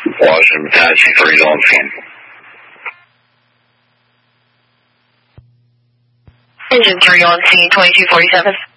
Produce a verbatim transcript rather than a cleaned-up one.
Washington, Apache three on scene. Engine three on scene, twenty-two forty-seven.